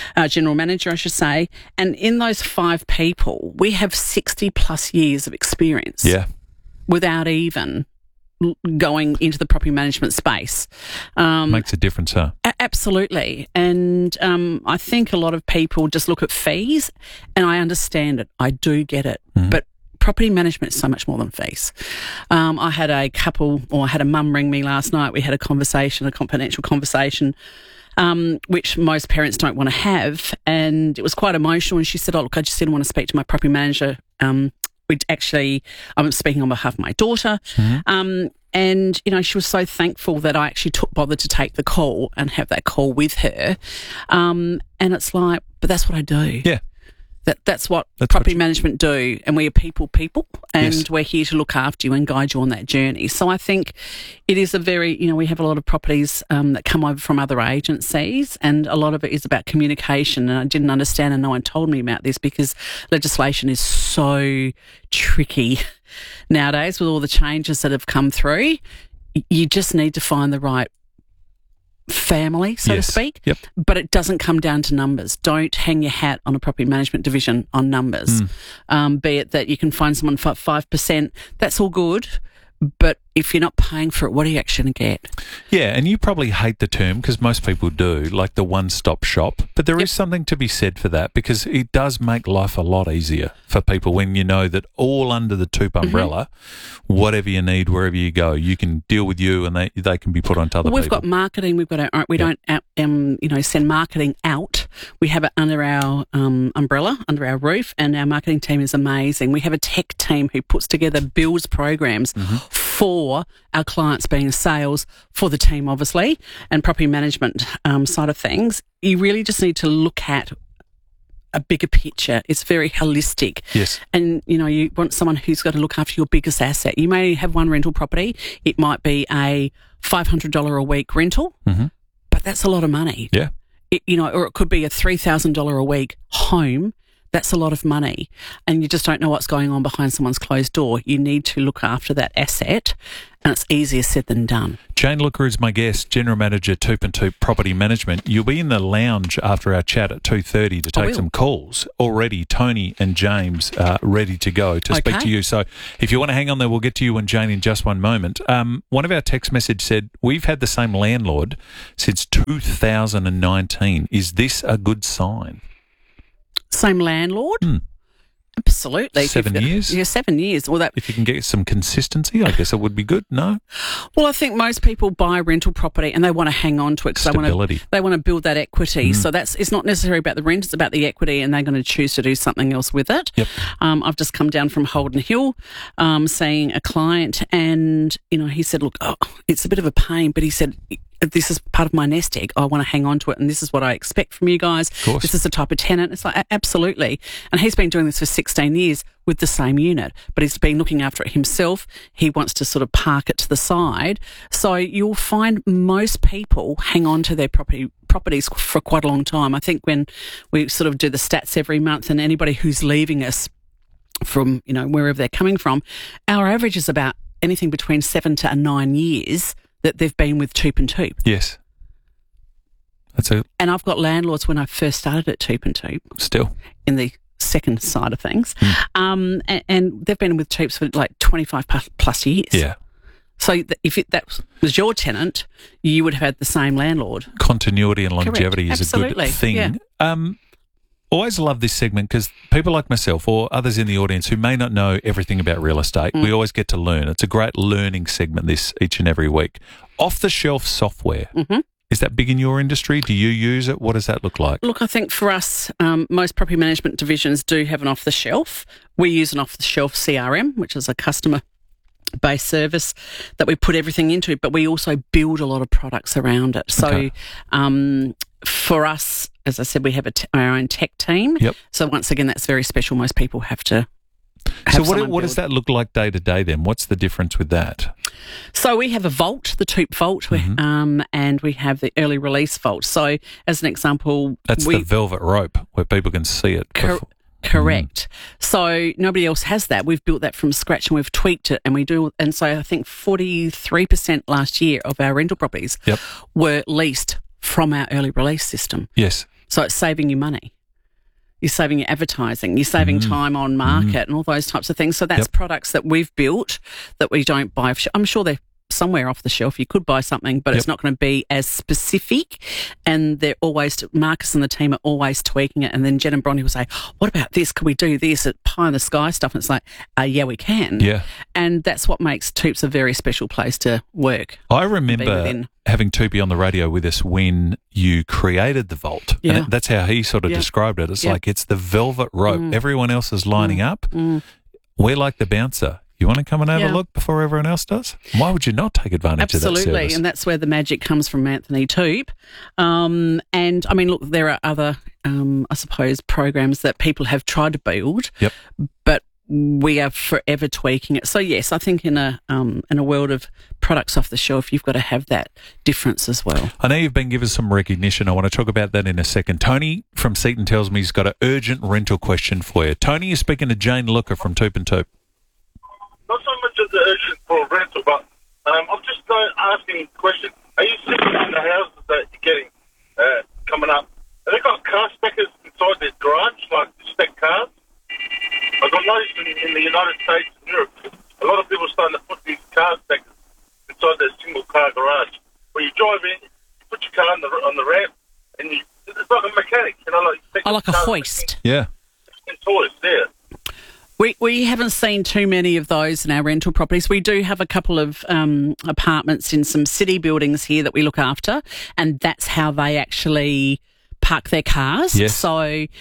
I should say. And in those 5 people, we have 60 plus years of experience. Yeah. Without even going into the property management space. Makes a difference, huh? Absolutely. And I think a lot of people just look at fees, and I understand it. I do get it. But property management is so much more than fees. I had a mum ring me last night. We had a confidential conversation, which most parents don't want to have. And it was quite emotional. And she said, look, I just didn't want to speak to my property manager. I'm speaking on behalf of my daughter. And, she was so thankful that I actually bothered to take the call and have that call with her. And it's like, but that's what I do. Yeah. That's what property management do, and we are people, and we're here to look after you and guide you on that journey. So I think it is a very, we have a lot of properties that come over from other agencies, and a lot of it is about communication, and I didn't understand, and no one told me about this because legislation is so tricky nowadays with all the changes that have come through. You just need to find the right family, so to speak. Yep. But it doesn't come down to numbers. Don't hang your hat on a property management division on numbers. Be it that you can find someone for 5%, that's all good, but if you're not paying for it, what are you actually going to get? Yeah, and you probably hate the term, because most people do, like the one-stop shop. But there is something to be said for that, because it does make life a lot easier for people when you know that all under the Toop umbrella, whatever you need, wherever you go, you can deal with you, and they can be put onto other people. We've got marketing. We've got we don't send marketing out. We have it under our umbrella, under our roof, and our marketing team is amazing. We have a tech team who puts together, builds programs for our clients, being sales, for the team obviously, and property management side of things. You really just need to look at a bigger picture. It's very holistic. Yes. And, you want someone who's got to look after your biggest asset. You may have one rental property. It might be a $500 a week rental, but that's a lot of money. Yeah. Or it could be a $3,000 a week home. That's a lot of money, and you just don't know what's going on behind someone's closed door. You need to look after that asset, and it's easier said than done. Jane Looker is my guest, General Manager, Toop and Toop Property Management. You'll be in the lounge after our chat at 2:30 to take some calls. Already, Tony and James are ready to go to speak to you. So if you want to hang on there, we'll get to you and Jane in just one moment. One of our text message said, we've had the same landlord since 2019. Is this a good sign? Same landlord? Absolutely. 7 years? Yeah, 7 years. Well, if you can get some consistency, I guess it would be good, no? Well, I think most people buy rental property and they want to hang on to it because they want to build that equity. So it's not necessarily about the rent, it's about the equity, and they're going to choose to do something else with it. Yep. I've just come down from Holden Hill seeing a client, and he said, look, it's a bit of a pain, but he said, this is part of my nest egg. I want to hang on to it, and this is what I expect from you guys. This is the type of tenant. It's like, absolutely. And he's been doing this for 16 years with the same unit, but he's been looking after it himself. He wants to sort of park it to the side. So you'll find most people hang on to their properties for quite a long time. I think when we sort of do the stats every month, and anybody who's leaving us from, wherever they're coming from, our average is about anything between 7 to 9 years that they've been with Toop and Toop. Yes. And I've got landlords when I first started at Toop and Toop. Still. In the second side of things. And they've been with Toops for like 25 plus years. Yeah. So if that was your tenant, you would have had the same landlord. Continuity and longevity is Absolutely. a good thing. Yeah. Always love this segment because people like myself or others in the audience who may not know everything about real estate, we always get to learn. It's a great learning segment each and every week. Off-the-shelf software. Is that big in your industry? Do you use it? What does that look like? Look, I think for us, most property management divisions do have an off-the-shelf. We use an off-the-shelf CRM, which is a customer-based service that we put everything into, but we also build a lot of products around it. So for us, as I said, we have our own tech team. Yep. So once again, that's very special. Most people have to have So what does that look like day to day then? What's the difference with that? So we have a vault, the Toop vault, and we have the early release vault. So as an example... That's the velvet rope where people can see it. Correct. So nobody else has that. We've built that from scratch and we've tweaked it, and we do. And so I think 43% last year of our rental properties were leased from our early release system. Yes. So it's saving you money. You're saving your advertising. You're saving time on market and all those types of things. So that's products that we've built that we don't buy. I'm sure they're somewhere off the shelf. You could buy something, but it's not going to be as specific. And they're always, Marcus and the team are always tweaking it. And then Jen and Bronte will say, what about this? Can we do this at pie in the sky stuff? And it's like, yeah, we can. Yeah. And that's what makes Toops a very special place to work. I remember having Toopy on the radio with us when you created the vault. Yeah. And that's how he sort of described it. It's like, it's the velvet rope. Everyone else is lining up. We're like the bouncer. You want to come and have a look before everyone else does? Why would you not take advantage of that service? Absolutely, and that's where the magic comes from Anthony Toop. And, I mean, look, there are other, I suppose, programs that people have tried to build, but we are forever tweaking it. So, yes, I think in a world of products off the shelf, you've got to have that difference as well. I know you've been given some recognition. I want to talk about that in a second. Tony from Seaton tells me he's got an urgent rental question for you. Tony, you're speaking to Jane Looker from Toop and Toop. Not so much as the urgent for rental, but I'm just asking a question. Are you seeing in the houses that you're getting coming up, have they got car speckers inside their garage, like spec cars? I've got noticed in the United States and Europe, a lot of people are starting to put these car speckers on the ramp, and it's like a mechanic, like a hoist. Yeah. It's hoist, yeah. We haven't seen too many of those in our rental properties. We do have a couple of apartments in some city buildings here that we look after, and that's how they actually park their cars. Yes. So,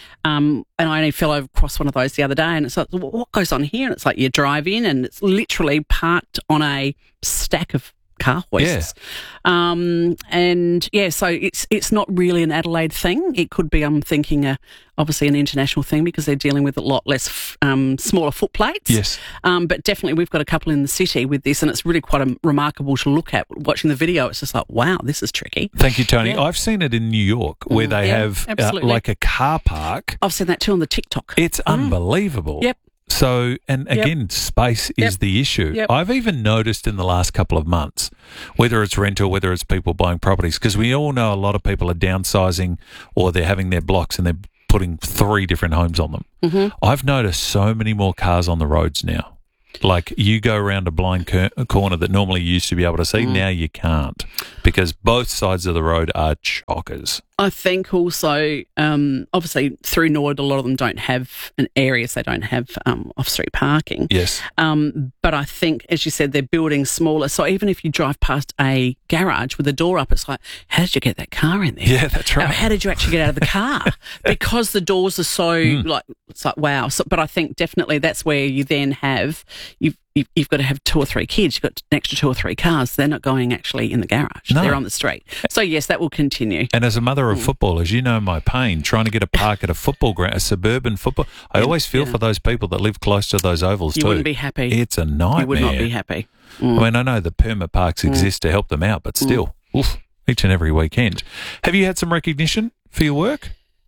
and I only fell across one of those the other day, and it's like, what goes on here? And it's like you drive in, and it's literally parked on a stack of car hoists. Yeah. And yeah, so it's not really an Adelaide thing. It could be, I'm thinking, obviously an international thing because they're dealing with a lot less smaller footplates. Yes. But definitely we've got a couple in the city with this, and it's really quite remarkable to look at. Watching the video, it's just like, wow, this is tricky. Thank you, Tony. Yeah. I've seen it in New York where they have like a car park. I've seen that too on the TikTok. It's unbelievable. Yep. So, and again, space is the issue. Yep. I've even noticed in the last couple of months, whether it's rental, whether it's people buying properties, because we all know a lot of people are downsizing or they're having their blocks and they're putting 3 different homes on them. Mm-hmm. I've noticed so many more cars on the roads now. Like you go around a blind corner that normally you used to be able to see, now you can't because both sides of the road are chockers. I think also, obviously through Norwood, a lot of them don't have areas, they don't have off-street parking. Yes. But I think, as you said, they're building smaller. So even if you drive past a garage with the door up, it's like, how did you get that car in there? Yeah, that's right. How did you actually get out of the car? Because the doors are so, it's like, wow. So, but I think definitely that's where you then have, you've got to have 2 or 3 kids. You've got an extra 2 or 3 cars. They're not going actually in the garage. No. They're on the street. So, yes, that will continue. And as a mother of footballers, you know my pain trying to get a park at a football ground, a suburban football. I always feel for those people that live close to those ovals too. You wouldn't be happy. It's a nightmare. You would not be happy. I mean, I know the permit parks exist to help them out, but still, each and every weekend. Have you had some recognition for your work?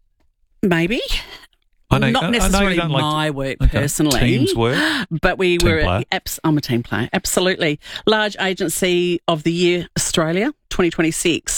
Maybe. I know, Not necessarily my work personally. Team's work? But we Team were player? I'm a team player, absolutely. Large Agency of the Year Australia 2026.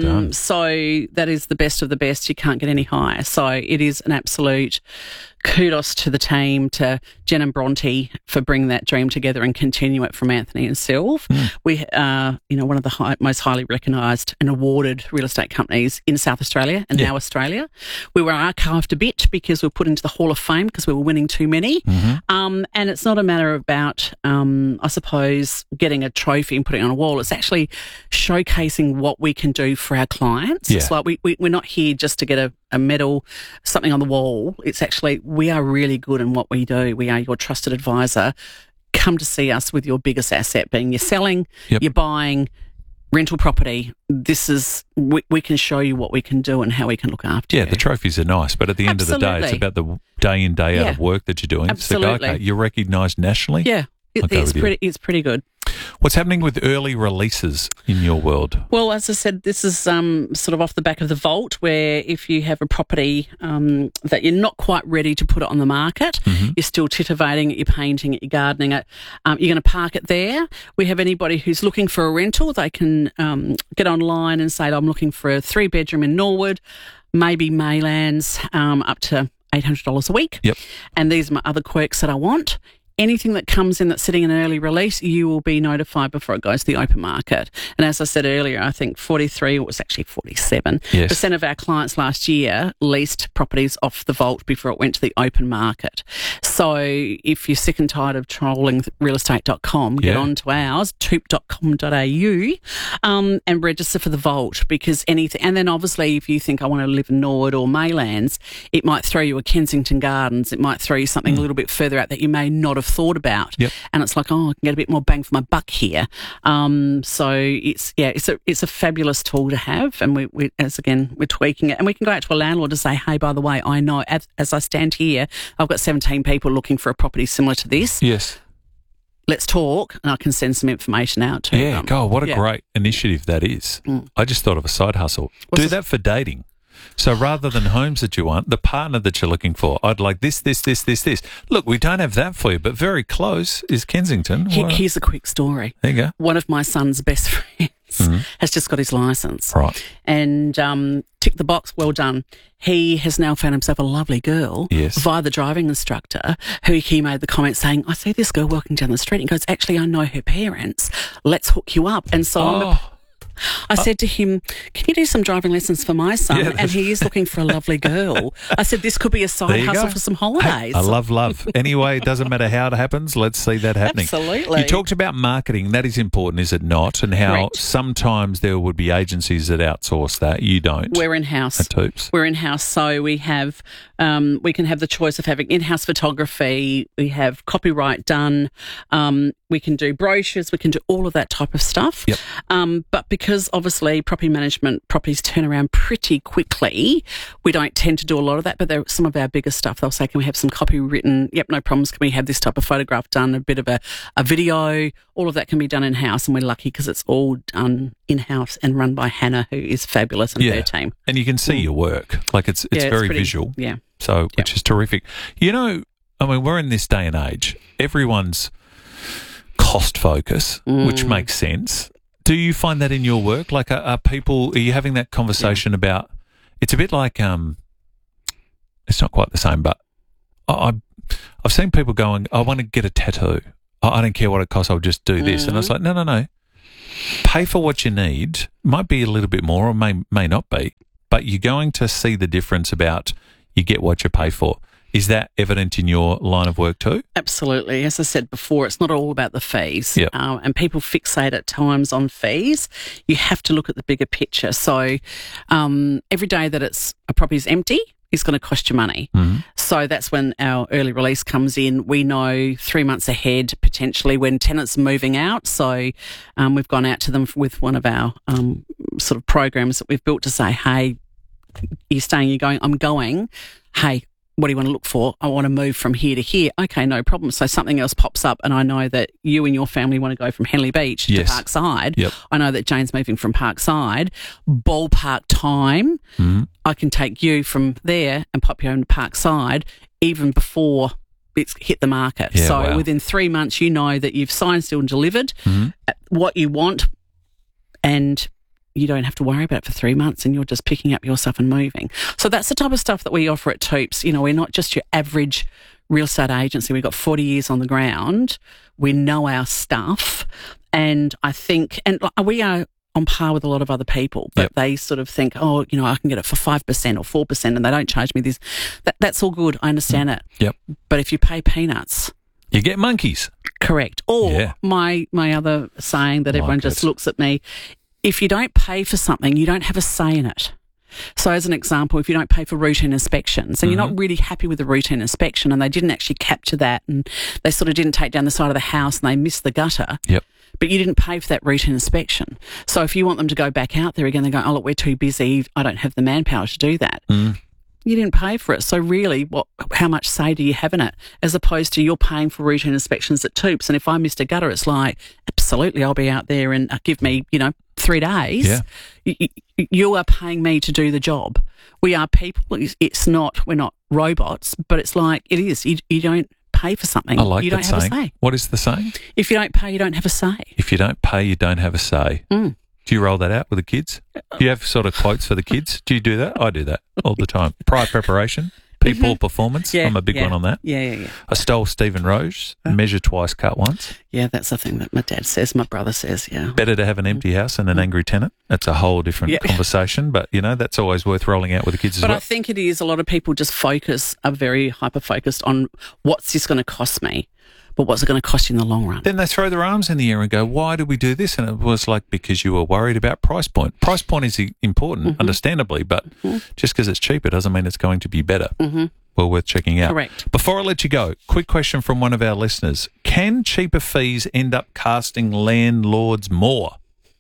So that is the best of the best. You can't get any higher. So it is an absolute kudos to the team, to Jen and Bronte for bringing that dream together and continue it from Anthony and Sylve. We are, one of the most highly recognised and awarded real estate companies in South Australia and now Australia. We were archived a bit because we were put into the Hall of Fame because we were winning too many. And it's not a matter about, I suppose, getting a trophy and putting it on a wall. It's actually showcasing what we can do for our clients. Yeah. It's like we're not here just to get a medal, something on the wall. It's actually, we are really good in what we do. We are your trusted advisor. Come to see us with your biggest asset being you're selling, you're buying, rental property. This is, we can show you what we can do and how we can look after you. Yeah, the trophies are nice, but at the end of the day, it's about the day in, day out of work that you're doing. Absolutely. So, you're recognised nationally? Yeah, it's pretty good. What's happening with early releases in your world? Well, as I said, this is sort of off the back of the vault, where if you have a property that you're not quite ready to put it on the market, you're still titivating it, you're painting it, you're gardening it, you're going to park it there. We have anybody who's looking for a rental, they can get online and say, I'm looking for a 3-bedroom in Norwood, maybe Maylands, up to $800 a week. Yep. And these are my other quirks that I want. Anything that comes in that's sitting in an early release, you will be notified before it goes to the open market. And as I said earlier, I think 47% of our clients last year leased properties off the vault before it went to the open market. So if you're sick and tired of trolling realestate.com, get on to ours, toop.com.au, and register for the vault, because anything. And then obviously if you think I want to live in Norwood or Maylands, it might throw you a Kensington Gardens. It might throw you something a little bit further out that you may not have thought about. And it's like, I can get a bit more bang for my buck here. So it's a fabulous tool to have, and we're tweaking it, and we can go out to a landlord to say, hey, by the way, I know as I stand here, I've got 17 people looking for a property similar to this. Yes. Let's talk, and I can send some information out to them. God, what a great initiative that is. I just thought of a side hustle. Do that for dating. So rather than homes that you want, the partner that you're looking for, I'd like this. Look, we don't have that for you, but very close is Kensington. Here's a quick story. There you go. One of my son's best friends has just got his licence. Right. And tick the box, well done. He has now found himself a lovely girl via the driving instructor, who he made the comment saying, I see this girl walking down the street, and goes, actually, I know her parents. Let's hook you up. And so I said to him, can you do some driving lessons for my son? Yeah, and he is looking for a lovely girl. I said, this could be a There side you hustle go. for some holidays. Hey, I love. Anyway, it doesn't matter how it happens. Let's see that happening. Absolutely. You talked about marketing. That is important, is it not? And how Correct. sometimes there would be agencies that outsource that. You don't. We're in-house. At Toops. We're in-house, so we have we can have the choice of having in-house photography. We have copyright done. We can do brochures. We can do all of that type of stuff. Yep. But because obviously properties turn around pretty quickly, we don't tend to do a lot of that. But there some of our bigger stuff, they'll say, can we have some copy written? Yep, no problems. Can we have this type of photograph done? A bit of a video. All of that can be done in-house, and we're lucky because it's all done in-house and run by Hannah, who is fabulous, and her team. And you can see your work. Like it's very pretty, visual. Yeah. So, which is terrific. You know, I mean, we're in this day and age. Everyone's cost focus, which makes sense. Do you find that in your work? Like, are you having that conversation about, it's a bit like, it's not quite the same, but I've seen people going, I want to get a tattoo. I don't care what it costs. I'll just do this. And I was like, no. Pay for what you need. Might be a little bit more or may not be, but you're going to see the difference about you get what you pay for. Is that evident in your line of work too? Absolutely. As I said before, it's not all about the fees. Yep. And people fixate at times on fees. You have to look at the bigger picture. So every day that a property is empty, it's going to cost you money. Mm-hmm. So that's when our early release comes in. We know 3 months ahead, potentially, when tenants are moving out. So we've gone out to them with one of our sort of programs that we've built to say, hey, you're staying, you're going, I'm going. Hey, what do you want to look for? I want to move from here to here. Okay, no problem. So something else pops up and I know that you and your family want to go from Henley Beach to Parkside. Yep. I know that Jane's moving from Parkside. Ballpark time, I can take you from there and pop you home to Parkside even before it's hit the market. Yeah, so wow. within 3 months, you know that you've signed, still, and delivered what you want, and you don't have to worry about it for 3 months, and you're just picking up your stuff and moving. So that's the type of stuff that we offer at Toops. You know, we're not just your average real estate agency. We've got 40 years on the ground. We know our stuff. And I think, and we are on par with a lot of other people, but they sort of think, oh, you know, I can get it for 5% or 4% and they don't charge me this. That's all good. I understand it. Yep. But if you pay peanuts, you get monkeys. Correct. Or my other saying that everyone just looks at me, if you don't pay for something, you don't have a say in it. So as an example, if you don't pay for routine inspections and you're not really happy with the routine inspection and they didn't actually capture that and they sort of didn't take down the side of the house and they missed the gutter, but you didn't pay for that routine inspection. So if you want them to go back out there again, they go, oh, look, we're too busy. I don't have the manpower to do that. You didn't pay for it. So really, how much say do you have in it? As opposed to you're paying for routine inspections at Toops. And if I missed a gutter, it's like, absolutely, I'll be out there and give me, 3 days. Yeah. You are paying me to do the job. We are people. We're not robots, but it's like, it is. You don't pay for something. I like you that don't have saying. a say. What is the saying? If you don't pay, you don't have a say. If you don't pay, you don't have a say. Do you roll that out with the kids? Do you have sort of quotes for the kids? Do you do that? I do that all the time. Prior preparation, people performance. I'm a big one on that. Yeah. I stole Stephen Roche, measure twice, cut once. Yeah, that's the thing that my dad says, my brother says, Better to have an empty house than an angry tenant. That's a whole different conversation, but, that's always worth rolling out with the kids as well. But I think it is, a lot of people just are very hyper-focused on what's this going to cost me, but what's it going to cost you in the long run? Then they throw their arms in the air and go, why do we do this? And it was like, because you were worried about price point. Price point is important, understandably, but just because it's cheaper doesn't mean it's going to be better. Well, worth checking out. Correct. Before I let you go, quick question from one of our listeners. Can cheaper fees end up costing landlords more?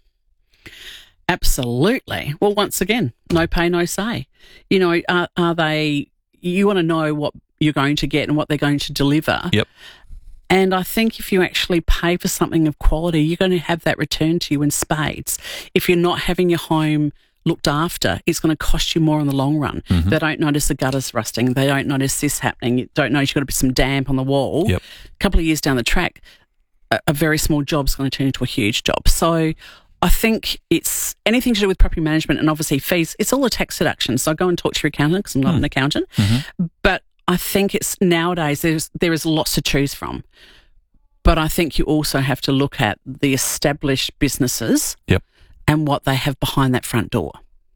Absolutely. Well, once again, no pay, no say. Are they, you want to know what you're going to get and what they're going to deliver. Yep. And I think if you actually pay for something of quality, you're going to have that returned to you in spades. If you're not having your home looked after, it's going to cost you more in the long run. They don't notice the gutters rusting. They don't notice this happening. You don't notice you've got to be some damp on the wall. Yep. A couple of years down the track, a very small job is going to turn into a huge job. So I think it's anything to do with property management and obviously fees. It's all a tax deduction. So go and talk to your accountant because I'm not an accountant. But I think it's nowadays there is lots to choose from. But I think you also have to look at the established businesses and what they have behind that front door.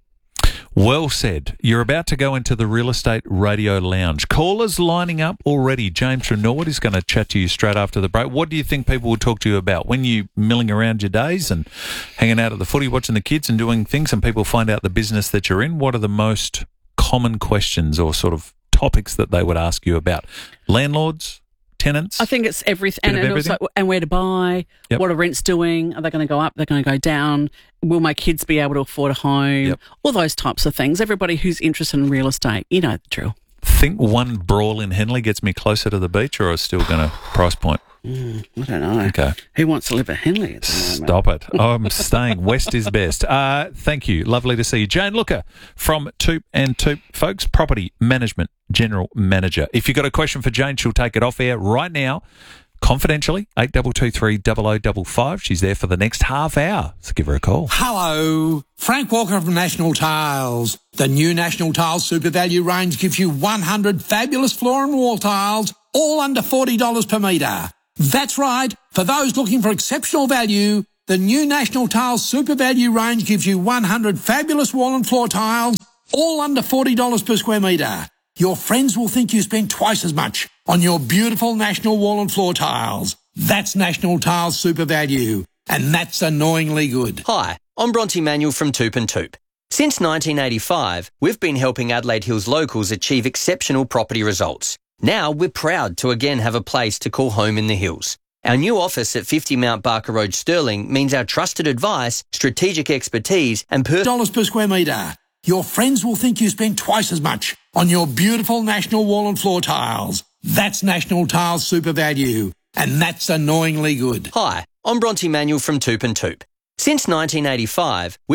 Well said. You're about to go into the Real Estate Radio Lounge. Callers lining up already. James from Norwood is going to chat to you straight after the break. What do you think people will talk to you about when you milling around your days and hanging out at the footy, watching the kids and doing things, and people find out the business that you're in? What are the most common questions or sort of topics that they would ask you about? Landlords? Tenants? I think it's everything, and also and where to buy. Yep. What are rents doing? Are they going to go up? They're going to go down? Will my kids be able to afford a home? Yep. All those types of things. Everybody who's interested in real estate, you know the drill. Think one brawl in Henley gets me closer to the beach, or is still going to price point? I don't know. Okay. Who wants to live at Henley at the moment? Stop it. I'm staying. West is best. Thank you. Lovely to see you. Jane Looker from Toop and Toop, folks, Property Management General Manager. If you've got a question for Jane, she'll take it off air right now, confidentially, 8223 0055. She's there for the next half hour, so give her a call. Hello, Frank Walker from National Tiles. The new National Tiles Super Value range gives you 100 fabulous floor and wall tiles, all under $40 per metre. That's right. For those looking for exceptional value, the new National Tiles Super Value range gives you 100 fabulous wall and floor tiles, all under $40 per square metre. Your friends will think you spent twice as much on your beautiful National wall and floor tiles. That's National Tiles Super Value, and that's annoyingly good. Hi, I'm Bronte Manuel from Toop and Toop. Since 1985, we've been helping Adelaide Hills locals achieve exceptional property results. Now we're proud to again have a place to call home in the hills. Our new office at 50 Mount Barker Road, Stirling, means our trusted advice, strategic expertise and $10 per square metre. Your friends will think you spent twice as much on your beautiful National wall and floor tiles. That's National Tiles Super Value, and that's annoyingly good. Hi, I'm Bronte Manuel from Toop and Toop. Since 1985,